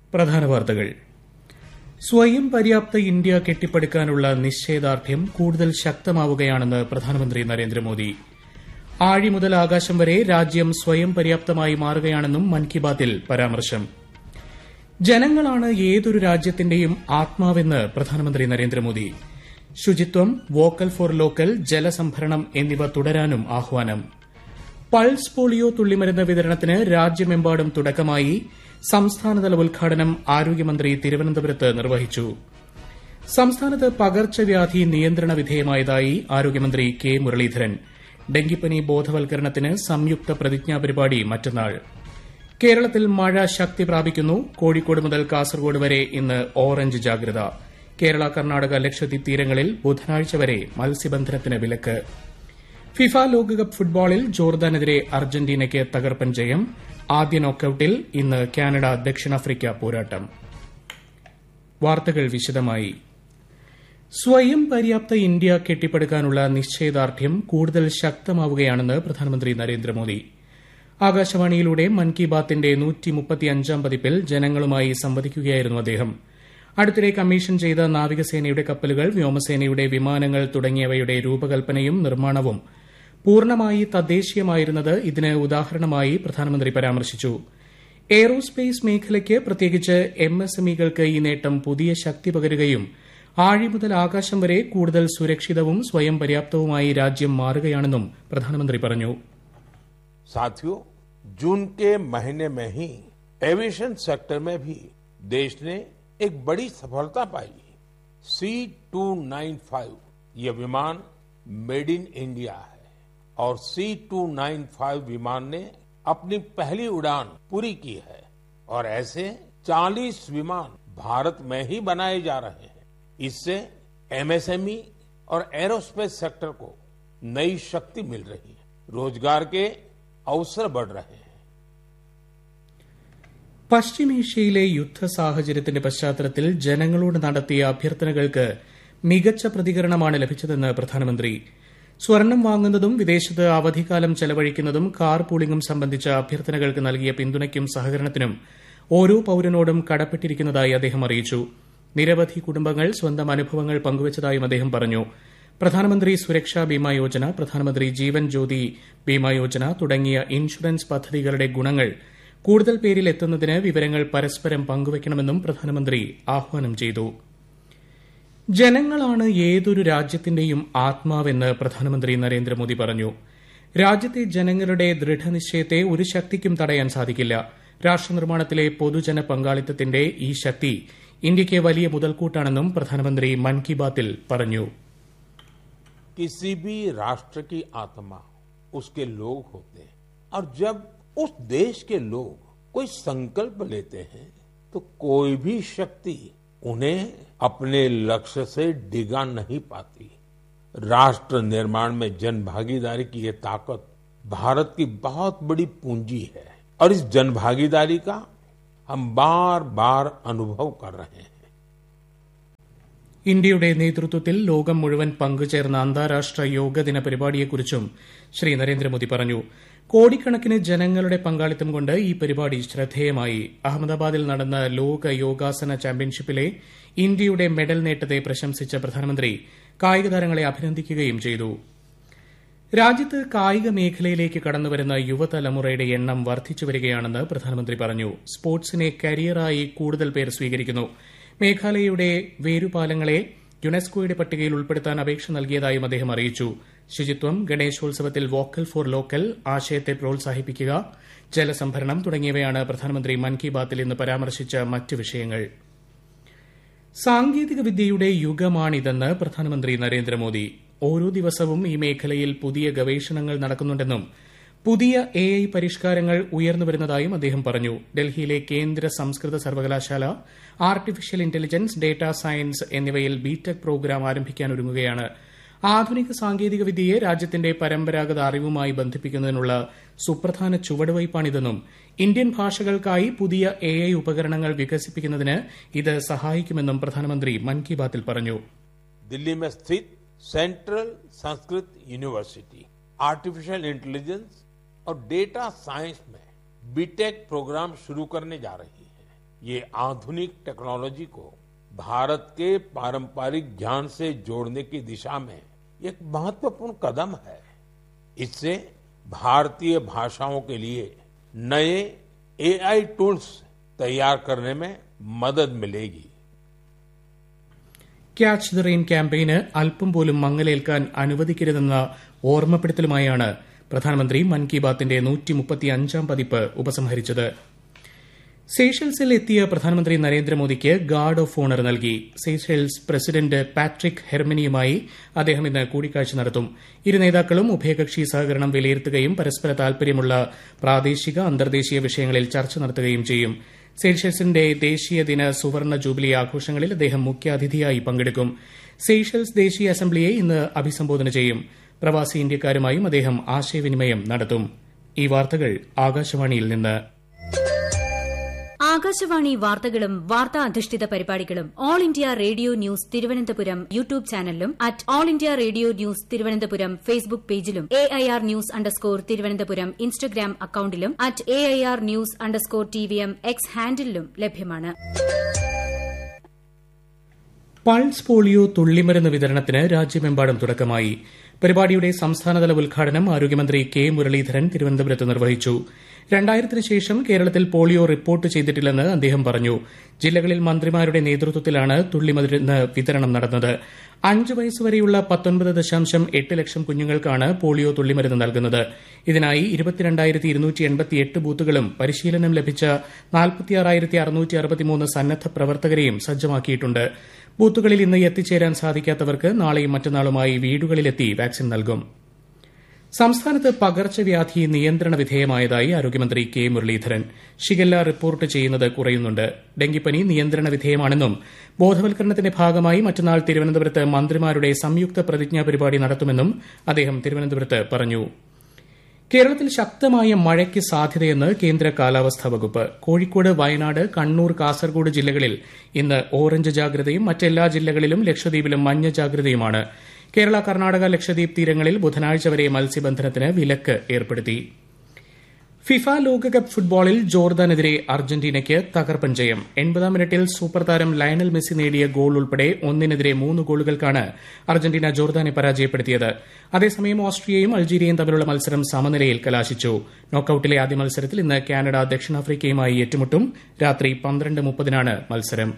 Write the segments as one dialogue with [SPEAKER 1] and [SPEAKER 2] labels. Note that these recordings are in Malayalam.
[SPEAKER 1] പ്രധാന വാർത്തകൾ. സ്വയം പര്യാപ്ത ഇന്ത്യ കെട്ടിപ്പടുക്കാനുള്ള നിശ്ചയദാർഢ്യം കൂടുതൽ ശക്തമാവുകയാണെന്ന് പ്രധാനമന്ത്രി നരേന്ദ്രമോദി. ആഴി മുതൽ ആകാശം വരെ രാജ്യം സ്വയം പര്യാപ്തമായി മാറുകയാണെന്നും മൻ കി ബാത്തിൽ പരാമർശം. ജനങ്ങളാണ് ഏതൊരു രാജ്യത്തിന്റെയും ആത്മാവെന്ന് പ്രധാനമന്ത്രി നരേന്ദ്രമോദി. ശുചിത്വം, വോക്കൽ ഫോർ ലോക്കൽ, ജലസംഭരണം എന്നിവ തുടരാനും ആഹ്വാനം. പൾസ് പോളിയോ തുള്ളിമരുന്ന് വിതരണത്തിന് രാജ്യമെമ്പാടും തുടക്കമായി. സംസ്ഥാനതല ഉദ്ഘാടനം ആരോഗ്യമന്ത്രി തിരുവനന്തപുരത്ത് നിർവഹിച്ചു. സംസ്ഥാനത്ത് പകർച്ചവ്യാധി നിയന്ത്രണ വിധേയമായതായി ആരോഗ്യമന്ത്രി കെ മുരളീധരൻ. ഡെങ്കിപ്പനി ബോധവൽക്കരണത്തിന് സംയുക്ത പ്രതിജ്ഞാ പരിപാടി മറ്റന്നാൾ. കേരളത്തിൽ മഴ ശക്തി പ്രാപിക്കുന്നു. കോഴിക്കോട് മുതൽ കാസർഗോഡ് വരെ ഇന്ന് ഓറഞ്ച് ജാഗ്രത. കേരള, കർണാടക, ലക്ഷദ്വീപ് തീരങ്ങളിൽ ബുധനാഴ്ച വരെ മത്സ്യബന്ധനത്തിന് വിലക്ക്. ഫിഫ ലോകകപ്പ് ഫുട്ബോളിൽ ജോർദാനെതിരെ അർജന്റീനയ്ക്ക് തകർപ്പൻ ജയം. ആദ്യ നോക്കൌട്ടിൽ ഇന്ന് കാനഡ ദക്ഷിണാഫ്രിക്ക പോരാട്ടം. വാർത്തകൾ വിശദമായി. സ്വയം പര്യാപ്ത ഇന്ത്യ കെട്ടിപ്പടുക്കാനുള്ള നിശ്ചയദാർഢ്യം കൂടുതൽ ശക്തമാവുകയാണെന്ന് പ്രധാനമന്ത്രി നരേന്ദ്രമോദി. ആകാശവാണിയിലൂടെ മൻ കി ബാത്തിന്റെ 135ാം പതിപ്പിൽ ജനങ്ങളുമായി സംവദിക്കുകയായിരുന്നു അദ്ദേഹം. അടുത്തിടെ കമ്മീഷൻ ചെയ്ത നാവികസേനയുടെ കപ്പലുകൾ, വ്യോമസേനയുടെ വിമാനങ്ങൾ തുടങ്ങിയവയുടെ രൂപകൽപ്പനയും നിർമ്മാണവും പൂർണ്ണമായി തദ്ദേശീയമായിരുന്നത് ഇതിന് ഉദാഹരണമായി പ്രധാനമന്ത്രി പരാമർശിച്ചു. എയ്റോസ്പേസ് മേഖലയ്ക്ക്, പ്രത്യേകിച്ച് എംഎസ്എംഇകൾക്ക് ഈ നേട്ടം പുതിയ ശക്തി പകരുകയും ആഴി മുതൽ ആകാശം വരെ കൂടുതൽ സുരക്ഷിതവും സ്വയം പര്യാപ്തവുമായി രാജ്യം മാറുകയാണെന്നും പ്രധാനമന്ത്രി പറഞ്ഞു.
[SPEAKER 2] साथियों, जून के महीने में ही एविएशन सेक्टर में भी देश ने एक बड़ी सफलता पाई. C295 ये विमान मेड इन इंडिया है और C295 विमान ने अपनी पहली उड़ान पूरी की है और ऐसे 40 विमान भारत में ही बनाए जा रहे हैं. इससे एमएसएमई और एरोस्पेस सेक्टर को नई शक्ति मिल रही है. रोजगार के अवसर बढ़ रहे हैं.
[SPEAKER 1] പശ്ചിമേഷ്യയിലെ യുദ്ധ സാഹചര്യത്തിന്റെ പശ്ചാത്തലത്തിൽ ജനങ്ങളോട് നടത്തിയ അഭ്യർത്ഥനകൾക്ക് മികച്ച പ്രതികരണമാണ് ലഭിച്ചതെന്ന് പ്രധാനമന്ത്രി. സ്വർണം വാങ്ങുന്നതും വിദേശത്ത് അവധിക്കാലം ചെലവഴിക്കുന്നതും കാർ പൂളിംഗും സംബന്ധിച്ച അഭ്യർത്ഥനകൾക്ക് നൽകിയ പിന്തുണയ്ക്കും സഹകരണത്തിനും ഓരോ പൌരനോടും കടപ്പെട്ടിരിക്കുന്നതായി അദ്ദേഹം അറിയിച്ചു. നിരവധി കുടുംബങ്ങൾ സ്വന്തം അനുഭവങ്ങൾ പങ്കുവച്ചതായും അദ്ദേഹം പറഞ്ഞു. പ്രധാനമന്ത്രി സുരക്ഷാ ബീമാ യോജന, പ്രധാനമന്ത്രി ജീവൻ ജ്യോതി ബീമാ യോജന തുടങ്ങിയ ഇൻഷുറൻസ് പദ്ധതികളുടെ ഗുണങ്ങൾ കൂടുതൽ പേരിൽ എത്തുന്നതിന് വിവരങ്ങൾ പരസ്പരം പങ്കുവയ്ക്കണമെന്നും പ്രധാനമന്ത്രി ആഹ്വാനം ചെയ്തു. ജനങ്ങളാണ് ഏതൊരു രാജ്യത്തിന്റെയും ആത്മാവെന്ന് പ്രധാനമന്ത്രി നരേന്ദ്രമോദി പറഞ്ഞു. രാജ്യത്തെ ജനങ്ങളുടെ ദൃഢനിശ്ചയത്തെ ഒരു ശക്തിക്കും തടയാൻ സാധിക്കില്ല. രാഷ്ട്രനിർമ്മാണത്തിലെ പൊതുജന പങ്കാളിത്തത്തിന്റെ ഈ ശക്തി ഇന്ത്യയ്ക്ക് വലിയ മുതൽക്കൂട്ടാണെന്നും പ്രധാനമന്ത്രി മൻ കി ബാത്തിൽ പറഞ്ഞു.
[SPEAKER 2] किसी भी राष्ट्र की आत्मा उसके लोग होते हैं और जब उस देश के लोग कोई संकल्प लेते हैं तो कोई भी शक्ति उन्हें अपने लक्ष्य से डिगा नहीं पाती. राष्ट्र निर्माण में जन भागीदारी की ये ताकत भारत की बहुत बड़ी पूंजी है और इस जन भागीदारी का हम बार बार अनुभव कर रहे हैं.
[SPEAKER 1] ഇന്ത്യയുടെ നേതൃത്വത്തിൽ ലോകം മുഴുവൻ പങ്കുചേർന്ന അന്താരാഷ്ട്ര യോഗദിന പരിപാടിയെക്കുറിച്ചും ശ്രീ നരേന്ദ്രമോദി പറഞ്ഞു. കോടിക്കണക്കിന് ജനങ്ങളുടെ പങ്കാളിത്തം കൊണ്ട് ഈ പരിപാടി ശ്രദ്ധേയമായി. അഹമ്മദാബാദിൽ നടന്ന ലോക യോഗാസന ചാമ്പ്യൻഷിപ്പിലെ ഇന്ത്യയുടെ മെഡൽ നേട്ടത്തെ പ്രശംസിച്ച പ്രധാനമന്ത്രി കായിക താരങ്ങളെ അഭിനന്ദിക്കുകയും ചെയ്തു. രാജ്യത്ത് കായിക മേഖലയിലേക്ക് കടന്നുവരുന്ന യുവതലമുറയുടെ എണ്ണം വർദ്ധിച്ചുവരികയാണെന്ന് പ്രധാനമന്ത്രി പറഞ്ഞു. സ്പോർട്സിനെ കരിയറായി കൂടുതൽ പേർ സ്വീകരിക്കുന്നു. മേഘാലയയുടെ വേരുപാലങ്ങളെ യുനെസ്കോയുടെ പട്ടികയിൽ ഉൾപ്പെടുത്താൻ അപേക്ഷ നൽകിയതായും അദ്ദേഹം അറിയിച്ചു. ശുചിത്വം, ഗണേശോത്സവത്തിൽ വോക്കൽ ഫോർ ലോക്കൽ ആശയത്തെ പ്രോത്സാഹിപ്പിക്കുക, ജലസംഭരണം തുടങ്ങിയവയാണ് പ്രധാനമന്ത്രി മൻ കി ബാത്തിൽ ഇന്ന് പരാമർശിച്ച മറ്റ് വിഷയങ്ങൾ. സാങ്കേതികവിദ്യയുടെ യുഗമാണിതെന്ന് പ്രധാനമന്ത്രി നരേന്ദ്രമോദി. ഓരോ ദിവസവും ഈ മേഖലയിൽ പുതിയ ഗവേഷണങ്ങൾ നടക്കുന്നുണ്ടെന്നും പുതിയ എഐ പരിഷ്കാരങ്ങൾ ഉയർന്നുവരുന്നതായും അദ്ദേഹം പറഞ്ഞു. ഡൽഹിയിലെ കേന്ദ്ര സംസ്കൃത സർവകലാശാല ആർട്ടിഫിഷ്യൽ ഇന്റലിജൻസ്, ഡേറ്റാ സയൻസ് എന്നിവയിൽ ബിടെക് പ്രോഗ്രാം ആരംഭിക്കാനൊരുങ്ങുകയാണ്. ആധുനിക സാങ്കേതികവിദ്യയെ രാജ്യത്തിന്റെ പരമ്പരാഗത അറിവുമായി ബന്ധിപ്പിക്കുന്നതിനുള്ള സുപ്രധാന ചുവടുവയ്പ്പാണിതെന്നും ഇന്ത്യൻ ഭാഷകൾക്കായി പുതിയ എഐ ഉപകരണങ്ങൾ വികസിപ്പിക്കുന്നതിന് ഇത് സഹായിക്കുമെന്നും പ്രധാനമന്ത്രി മൻ കി ബാത്തിൽ പറഞ്ഞു.
[SPEAKER 2] दिल्ली में स्थित central Sanskrit university artificial intelligence और डेटा साइंस में बीटेक प्रोग्राम शुरू करने जा रही है. ये आधुनिक टेक्नोलॉजी को भारत के पारंपरिक ज्ञान से जोड़ने की दिशा में एक महत्वपूर्ण कदम है। इससे भारतीय भाषाओं के लिए नए AI टूल्स तैयार करने में मदद मिलेगी।
[SPEAKER 1] ക്യാച്ച് ദ റെയിൻ ക്യാമ്പയിന് അല്പം പോലും മങ്ങലേൽക്കാൻ അനുവദിക്കരുതെന്ന ഓർമ്മപ്പെടുത്തലുമായാണ് പ്രധാനമന്ത്രി മൻ കി ബാത്തിന്റെ 135ാം പതിപ്പ് ഉപസംഹരിച്ചത്. സെയ്ഷൽസിൽ എത്തിയ പ്രധാനമന്ത്രി നരേന്ദ്രമോദിക്ക് ഗാർഡ് ഓഫ് ഓണർ നൽകി. സെയ്ഷൽസ് പ്രസിഡന്റ് പാട്രിക് ഹെർമിനിയുമായി അദ്ദേഹം ഇന്ന് കൂടിക്കാഴ്ച നടത്തും. ഇരു നേതാക്കളും ഉഭയകക്ഷി സഹകരണം വിലയിരുത്തുകയും പരസ്പര താൽപര്യമുള്ള പ്രാദേശിക അന്തർദേശീയ വിഷയങ്ങളിൽ ചർച്ച നടത്തുകയും ചെയ്യും. സെയ്ഷൽസിന്റെ ദേശീയ ദിന സുവർണ ജൂബിലി ആഘോഷങ്ങളിൽ അദ്ദേഹം മുഖ്യാതിഥിയായി പങ്കെടുക്കും. സെയ്ഷൽസ് ദേശീയ അസംബ്ലിയെ ഇന്ന് അഭിസംബോധന ചെയ്യും. പ്രവാസി ഇന്ത്യക്കാരുമായും അദ്ദേഹം ആശയവിനിമയം നടത്തും. ഈ വാർത്തകൾ ആകാശവാണിയിൽ നിന്ന്.
[SPEAKER 3] ആകാശവാണി വാർത്തകളും വാർത്താ അധിഷ്ഠിത പരിപാടികളും all India radio news Thiruvananthapuram YouTube ചാനലിലും at all India radio news Thiruvananthapuram Facebook പേജിലും AIR ന്യൂസ് _ തിരുവനന്തപുരം ഇൻസ്റ്റഗ്രാം അക്കൌണ്ടിലും at AIR news _ TVM X ഹാൻഡിലും ലഭ്യമാണ്.
[SPEAKER 1] പൾസ് പോളിയോ തുള്ളിമരുന്ന് വിതരണത്തിന് രാജ്യമെമ്പാടും തുടക്കമായി. പരിപാടിയുടെ സംസ്ഥാനതല ഉദ്ഘാടനം ആരോഗ്യമന്ത്രി കെ മുരളീധരൻ തിരുവനന്തപുരത്ത് നിർവഹിച്ചു. 2000-ന് ശേഷം കേരളത്തിൽ പോളിയോ റിപ്പോർട്ട് ചെയ്തിട്ടില്ലെന്ന് അദ്ദേഹം പറഞ്ഞു. ജില്ലകളിൽ മന്ത്രിമാരുടെ നേതൃത്വത്തിലാണ് തുള്ളിമരുന്ന് വിതരണം നടന്നത്. 5 വയസ്സുവരെയുള്ള 19.8 ലക്ഷം കുഞ്ഞുങ്ങൾക്കാണ് പോളിയോ തുള്ളിമരുന്ന് നൽകുന്നത്. ഇതിനായി 22,288 ബൂത്തുകളും പരിശീലനം ലഭിച്ച 46,663 സന്നദ്ധ പ്രവർത്തകരെയും സജ്ജമാക്കിയിട്ടുണ്ട്. ബൂത്തുകളിൽ ഇന്ന് എത്തിച്ചേരാൻ സാധിക്കാത്തവർക്ക് നാളെയും മറ്റന്നാളുമായി വീടുകളിലെത്തി വാക്സിൻ നൽകും. സംസ്ഥാനത്ത് പകർച്ചവ്യാധി നിയന്ത്രണ വിധേയമായതായി ആരോഗ്യമന്ത്രി കെ മുരളീധരൻ. ഷിഗല്ല റിപ്പോർട്ട് ചെയ്യുന്നത് കുറയുന്നുണ്ട്. ഡെങ്കിപ്പനി നിയന്ത്രണ വിധേയമാണെന്നും ബോധവൽക്കരണത്തിന്റെ ഭാഗമായി മറ്റന്നാൾ തിരുവനന്തപുരത്ത് മന്ത്രിമാരുടെ സംയുക്ത പ്രതിജ്ഞാ പരിപാടി നടത്തുമെന്നും അദ്ദേഹം തിരുവനന്തപുരത്ത് പറഞ്ഞു. കേരളത്തിൽ ശക്തമായ മഴയ്ക്ക് സാധ്യതയെന്ന് കേന്ദ്ര കാലാവസ്ഥാ വകുപ്പ്. കോഴിക്കോട്, വയനാട്, കണ്ണൂർ, കാസർഗോഡ് ജില്ലകളിൽ ഇന്ന് ഓറഞ്ച് ജാഗ്രതയും മറ്റെല്ലാ ജില്ലകളിലും ലക്ഷദ്വീപിലും മഞ്ഞ ജാഗ്രതയുമാണ്. കേരള, കർണാടക, ലക്ഷദ്വീപ് തീരങ്ങളിൽ ബുധനാഴ്ച വരെ മത്സ്യബന്ധനത്തിന് വിലക്ക് ഏർപ്പെടുത്തി. ഫിഫ ലോകകപ്പ് ഫുട്ബോളിൽ ജോർദാനെതിരെ അർജന്റീനയ്ക്ക് തകർപ്പൻ ജയം. 80-ാം മിനിറ്റിൽ സൂപ്പർ താരം ലയണൽ മെസ്സി നേടിയ ഗോൾ ഉൾപ്പെടെ 1-നെതിരെ 3 ഗോളുകൾക്കാണ് അർജന്റീന ജോർദാനെ പരാജയപ്പെടുത്തിയത്. അതേസമയം ഓസ്ട്രിയയും അൾജീരിയയും തമ്മിലുള്ള മത്സരം സമനിലയിൽ കലാശിച്ചു. നോക്കൌട്ടിലെ ആദ്യ മത്സരത്തിൽ ഇന്ന് കാനഡ ദക്ഷിണാഫ്രിക്കയുമായി ഏറ്റുമുട്ടും. രാത്രി 12:30-നാണ് മത്സരം.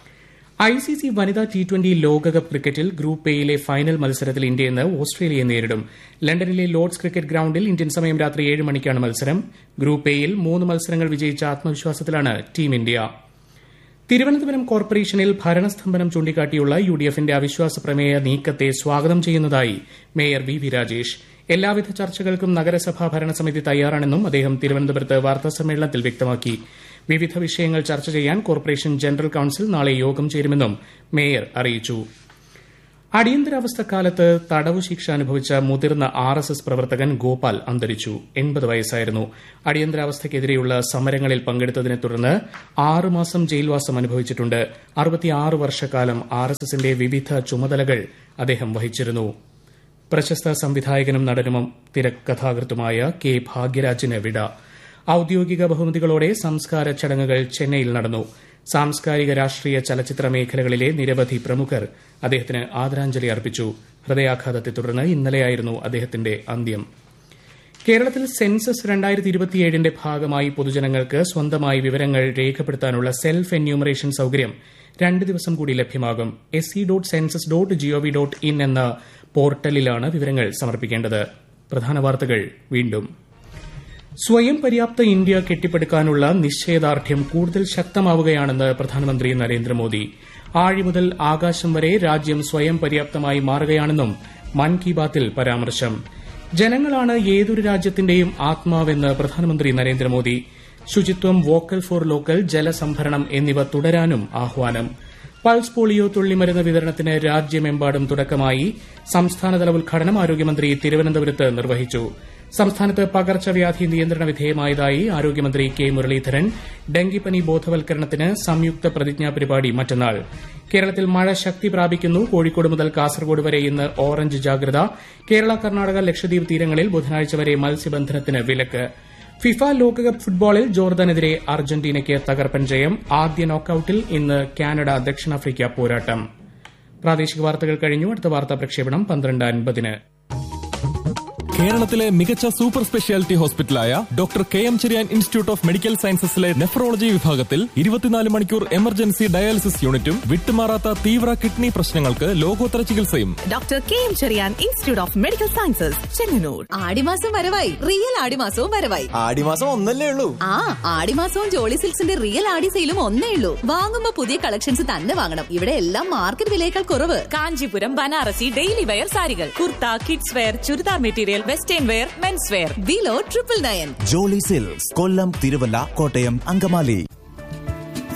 [SPEAKER 1] ICC വനിതാ T20 ലോകകപ്പ് ക്രിക്കറ്റിൽ ഗ്രൂപ്പ് എയിലെ ഫൈനൽ മത്സരത്തിൽ ഇന്ത്യ ഇന്ന് ഓസ്ട്രേലിയയെ നേരിടും. ലണ്ടനിലെ ലോർഡ്സ് ക്രിക്കറ്റ് ഗ്രൌണ്ടിൽ ഇന്ത്യൻ സമയം രാത്രി 7 മണിക്കാണ് മത്സരം. ഗ്രൂപ്പ് എയിൽ 3 മത്സരങ്ങൾ വിജയിച്ച ആത്മവിശ്വാസത്തിലാണ് ടീം ഇന്ത്യ. തിരുവനന്തപുരം കോർപ്പറേഷനിൽ ഭരണസ്തംഭനം ചൂണ്ടിക്കാട്ടിയുള്ള UDFന്റെ അവിശ്വാസ പ്രമേയ നീക്കത്തെ സ്വാഗതം ചെയ്യുന്നതായി മേയർ വി രാജേഷ്. എല്ലാവിധ ചർച്ചകൾക്കും നഗരസഭാ ഭരണസമിതി തയ്യാറാണെന്നും അദ്ദേഹം തിരുവനന്തപുരത്ത് വാർത്താസമ്മേളനത്തിൽ വ്യക്തമാക്കി. വിവിധ വിഷയങ്ങൾ ചർച്ച ചെയ്യാൻ കോർപ്പറേഷൻ ജനറൽ കൌൺസിൽ നാളെ യോഗം ചേരുമെന്നും മേയർ അറിയിച്ചു. അടിയന്തരാവസ്ഥക്കാലത്ത് തടവു ശിക്ഷ അനുഭവിച്ച മുതിർന്ന RSS പ്രവർത്തകൻ ഗോപാൽ അന്തരിച്ചു. 80 വയസ്സായിരുന്നു. അടിയന്തരാവസ്ഥയ്ക്കെതിരെയുള്ള സമരങ്ങളിൽ പങ്കെടുത്തതിനെ തുടർന്ന് 6 മാസം ജയിൽവാസം അനുഭവിച്ചിട്ടുണ്ട്. 66 വർഷക്കാലം RSSന്റെ വിവിധ ചുമതലകൾ അദ്ദേഹം വഹിച്ചിരുന്നു. പ്രശസ്ത സംവിധായകനും നടനും തിരക്കഥാകൃത്തുമായ കെ ഭാഗ്യരാജിന് വിട. ഔദ്യോഗിക ബഹുമതികളോടെ സംസ്കാര ചടങ്ങുകൾ ചെന്നൈയിൽ നടന്നു. സാംസ്കാരിക, രാഷ്ട്രീയ, ചലച്ചിത്ര മേഖലകളിലെ നിരവധി പ്രമുഖർ അദ്ദേഹത്തിന് ആദരാഞ്ജലി അർപ്പിച്ചു. ഹൃദയാഘാതത്തെ തുടർന്ന് ഇന്നലെയായിരുന്നു അദ്ദേഹത്തിന്റെ അന്ത്യം. കേരളത്തിൽ സെൻസസ് 2027ന്റെ ഭാഗമായി പൊതുജനങ്ങൾക്ക് സ്വന്തമായി വിവരങ്ങൾ രേഖപ്പെടുത്താനുള്ള സെൽഫ് എന്യൂമറേഷൻ സൌകര്യം 2 ദിവസം കൂടി ലഭ്യമാകും. se.census.gov.in എന്ന പോർട്ടലിലാണ് വിവരങ്ങൾ സമർപ്പിക്കേണ്ടത്. പ്രധാന വാർത്തകൾ വീണ്ടും. സ്വയം പര്യാപ്ത ഇന്ത്യ കെട്ടിപ്പടുക്കാനുള്ള നിശ്ചയദാർഢ്യം കൂടുതൽ ശക്തമാവുകയാണെന്ന് പ്രധാനമന്ത്രി നരേന്ദ്രമോദി. ആഴി മുതൽ ആകാശം വരെ രാജ്യം സ്വയം പര്യാപ്തമായി മാറുകയാണെന്നും മൻ കി ബാത്തിൽ പരാമർശം. ജനങ്ങളാണ് ഏതൊരു രാജ്യത്തിന്റെയും ആത്മാവെന്ന് പ്രധാനമന്ത്രി നരേന്ദ്രമോദി. ശുചിത്വം, വോക്കൽ ഫോർ ലോക്കൽ, ജലസംഭരണം എന്നിവ തുടരാനും ആഹ്വാനം. പൾസ് പോളിയോ തുള്ളിമരുന്ന് വിതരണത്തിന് രാജ്യമെമ്പാടും തുടക്കമായി. സംസ്ഥാനതല ഉദ്ഘാടനം ആരോഗ്യമന്ത്രി തിരുവനന്തപുരത്ത് നിർവഹിച്ചു. സംസ്ഥാനത്ത് പകർച്ചവ്യാധി നിയന്ത്രണ വിധേയമായതായി ആരോഗ്യമന്ത്രി കെ മുരളീധരൻ. ഡെങ്കിപ്പനി ബോധവൽക്കരണത്തിന് സംയുക്ത പ്രതിജ്ഞാ പരിപാടി മറ്റന്നാൾ. കേരളത്തിൽ മഴ ശക്തി പ്രാപിക്കുന്നു. കോഴിക്കോട് മുതൽ കാസർഗോഡ് വരെ ഇന്ന് ഓറഞ്ച് ജാഗ്രത. കേരള, കർണാടക, ലക്ഷദ്വീപ് തീരങ്ങളിൽ ബുധനാഴ്ച വരെ മത്സ്യബന്ധനത്തിന് വിലക്ക്. ഫിഫ ലോകകപ്പ് ഫുട്ബോളിൽ ജോർദാനെതിരെ അർജന്റീനയ്ക്ക് തകർപ്പൻ ജയം. ആദ്യ നോക്കൌട്ടിൽ ഇന്ന് കാനഡ ദക്ഷിണാഫ്രിക്ക പോരാട്ടം. പ്രാദേശിക വാർത്തകൾ കഴിഞ്ഞു. അടുത്ത വാർത്താ പ്രക്ഷേപണം 12:50.
[SPEAKER 4] കേരളത്തിലെ മികച്ച super speciality ഹോസ്പിറ്റലായ doctor KM Cherian institute of medical സയൻസസിലെ nephrology വിഭാഗത്തിൽ 24 മണിക്കൂർ എമർജൻസി ഡയാലിസിസ് യൂണിറ്റും വിട്ടുമാറാത്ത തീവ്ര കിഡ്നി പ്രശ്നങ്ങൾക്ക് ലോകോത്തര ചികിത്സയും.
[SPEAKER 5] Doctor KM Cherian institute of medical sciences, Chengannur.
[SPEAKER 6] ആടിമാസം വരവായി, റിയൽ ആടിമാസവും വരവായി.
[SPEAKER 7] ആടിമാസം ഒന്നല്ലേ ഉള്ളൂ?
[SPEAKER 6] ആടിമാസവും ജോളി സിൽക്സിന്റെ റിയൽ ആടി സെയിലും ഒന്നേ ഉള്ളൂ. വാങ്ങുമ്പോ പുതിയ കളക്ഷൻസ് തന്നെ വാങ്ങണം. ഇവിടെ എല്ലാം മാർക്കറ്റ് വിലയേക്കാൾ കുറവ്.
[SPEAKER 5] കാഞ്ചീപുരം, ബനാറസി, ഡെയിലി വെയർ സാരികൾ, kurta, kids wear, churidar material, western wear, men's wear.
[SPEAKER 6] Below 999.
[SPEAKER 7] Jolly silks, കൊല്ലം, തിരുവല്ല, കോട്ടയം, അങ്കമാലി.